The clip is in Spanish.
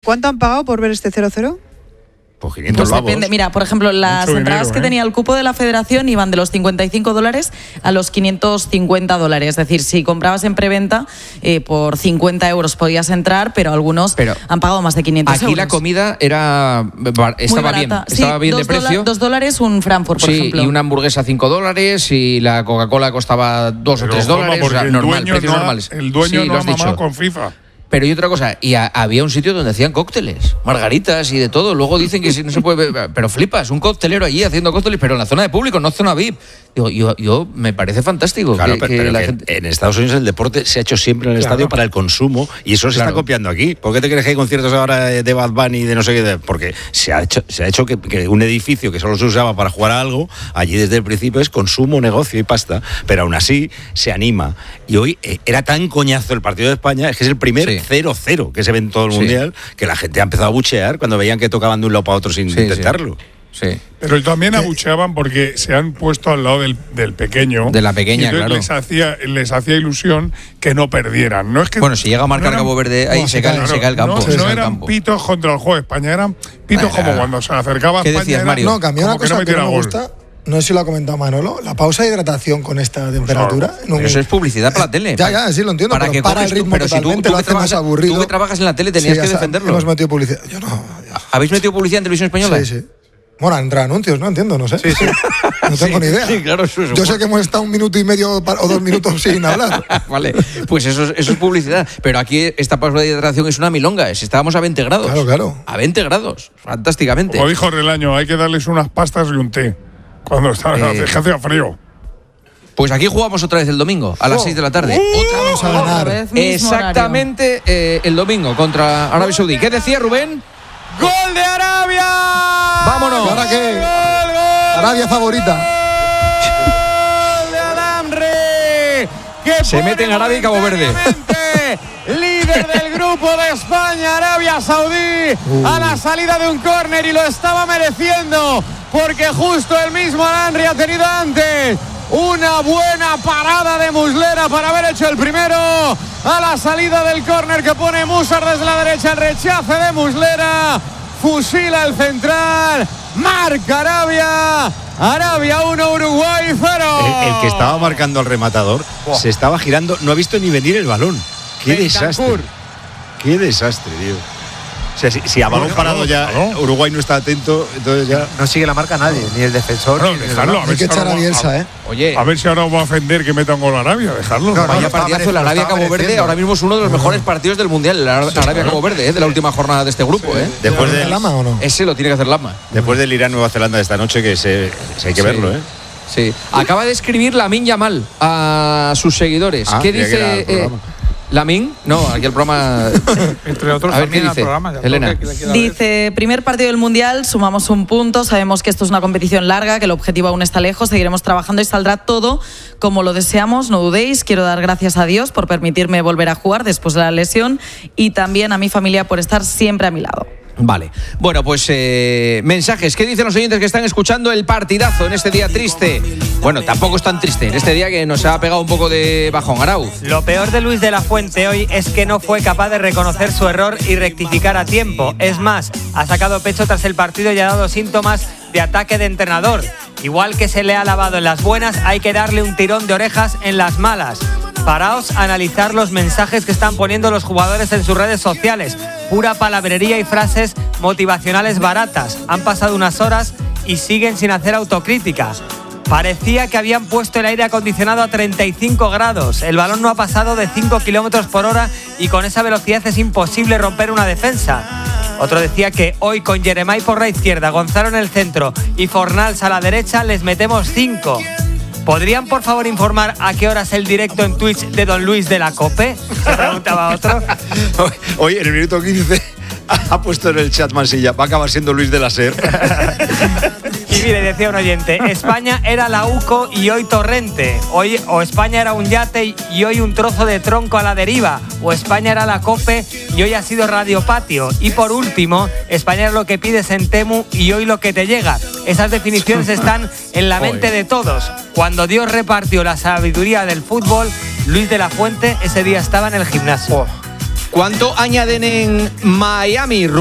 ¿Cuánto han pagado por ver este 0-0? Pues 500 Pues depende. Mira, por ejemplo, las Mucho entradas dinero, que tenía el cupo de la federación iban de los $55 a los $550. Es decir, si comprabas en preventa, por 50 euros podías entrar, pero algunos han pagado más de 500 euros. Aquí la comida estaba bien. Estaba bien de precio. $2 un Frankfurt, por ejemplo. Y una hamburguesa $5 y la Coca-Cola costaba $2 o $3. Porque o sea, normal, precios normales. El dueño Sí, no lo ha has dicho. mamado con FIFA. Pero y otra cosa, había un sitio donde hacían cócteles, margaritas y de todo. Luego dicen que no se puede beber, pero flipas, un coctelero allí haciendo cócteles, pero en la zona de público, no zona VIP. Digo, yo me parece fantástico. Claro, que pero la que gente... en Estados Unidos el deporte se ha hecho siempre en el estadio para el consumo y eso se está copiando aquí. ¿Por qué te crees que hay conciertos ahora de Bad Bunny y de no sé qué? Porque se ha hecho que un edificio que solo se usaba para jugar a algo, allí desde el principio es consumo, negocio y pasta. Pero aún así se anima. Y hoy era tan coñazo el partido de España, es que es el primer 0-0 que se ve en todo el Mundial, que la gente ha empezado a buchear cuando veían que tocaban de un lado para otro sin intentarlo. Sí. Pero también abucheaban porque se han puesto al lado del pequeño. De la pequeña, y entonces les hacía ilusión que no perdieran. No es que, bueno, si llega a marcar Cabo Verde, ahí se cae el campo. No eran pitos contra el juego de España, eran pitos como cuando se acercaba a España. Decías, Mario? No, cambió una cosa que no me gusta. No sé si lo ha comentado Manolo, la pausa de hidratación con esta temperatura. Pero eso es publicidad para la tele. Ya, sí lo entiendo, para pero que para el ritmo pero totalmente, lo hace más aburrido. Tú que trabajas en la tele tenías que defenderlo. Hemos metido publicidad. Yo no. ¿Habéis metido publicidad en Televisión Española? Sí. Bueno, entra anuncios, no entiendo, no sé. Sí. No tengo ni idea. Sí, claro, eso Yo sé que hemos estado 1 minuto y medio o 2 minutos sin hablar. Vale, pues eso es publicidad. Pero aquí esta pausa de hidratación es una milonga. Si estábamos a 20 grados. Claro. A 20 grados, fantásticamente. Como dijo Relaño, hay que darles unas pastas y un té cuando hacía frío. Pues aquí jugamos otra vez el domingo, a las 6 de la tarde. Vamos a ganar. Exactamente el domingo contra Arabia Saudí. ¿Qué decía Rubén? ¡Gol de Arabia! ¡Vámonos! ¿Y ahora qué? Arabia favorita. ¡Gol de Alamre! Que se mete en Arabia y Cabo Verde. Líder del grupo de España, Arabia Saudí, a la salida de un córner y lo estaba mereciendo, porque justo el mismo Alamre ha tenido antes una buena parada de Muslera para haber hecho el primero a la salida del córner que pone Musar desde la derecha, el rechace de Muslera, fusila el central, marca Arabia 1, Uruguay 0. El que estaba marcando al rematador se estaba girando, no ha visto ni venir el balón. ¡Qué desastre! ¡Qué desastre, tío! O sea, si a balón parado ya Uruguay no está atento, entonces ya no sigue la marca nadie, ni el defensor. Dejarlo, hay que echar a Bielsa, Oye, a ver si ahora os va a ofender que meta un gol a Arabia, dejarlo. Vaya partidazo, el Arabia-Cabo Verde ahora mismo es uno de los mejores partidos del Mundial, el Arabia-Cabo Verde, de la última jornada de este grupo. Después de Lama o no. Ese lo tiene que hacer Lama. Después del Irán-Nueva Zelanda de esta noche, que hay que verlo, Sí. Acaba de escribir Lamine Yamal a sus seguidores. ¿Qué dice Lamine? No, aquí el programa. Entre otros, a ver, también ¿qué dice? al programa. Elena. Dice, primer partido del Mundial, sumamos un punto, sabemos que esto es una competición larga, que el objetivo aún está lejos, seguiremos trabajando y saldrá todo como lo deseamos, no dudéis. Quiero dar gracias a Dios por permitirme volver a jugar después de la lesión y también a mi familia por estar siempre a mi lado. Vale, bueno, pues mensajes. ¿Qué dicen los oyentes que están escuchando el partidazo en este día triste? Bueno, tampoco es tan triste, en este día que nos ha pegado un poco de bajón. Arauz. Lo peor de Luis de la Fuente hoy es que no fue capaz de reconocer su error y rectificar a tiempo. Es más, ha sacado pecho tras el partido y ha dado síntomas de ataque de entrenador. Igual que se le ha alabado en las buenas, hay que darle un tirón de orejas en las malas. Paraos a analizar los mensajes que están poniendo los jugadores en sus redes sociales. Pura palabrería y frases motivacionales baratas. Han pasado unas horas y siguen sin hacer autocrítica. Parecía que habían puesto el aire acondicionado a 35 grados. El balón no ha pasado de 5 kilómetros por hora y con esa velocidad es imposible romper una defensa. Otro decía que hoy con Jeremai por la izquierda, Gonzalo en el centro y Fornals a la derecha les metemos 5. ¿Podrían, por favor, informar a qué hora es el directo en Twitch de Don Luis de la COPE? Se preguntaba otro. Hoy, en el minuto 15, ha puesto en el chat Mansilla, va a acabar siendo Luis de la SER. Y mire, decía un oyente, España era la UCO y hoy Torrente. Hoy, o España era un yate y hoy un trozo de tronco a la deriva. O España era la COPE y hoy ha sido Radio Patio. Y por último, España era lo que pides en Temu y hoy lo que te llega. Esas definiciones están en la mente de todos. Cuando Dios repartió la sabiduría del fútbol, Luis de la Fuente ese día estaba en el gimnasio. ¿Cuánto añaden en Miami?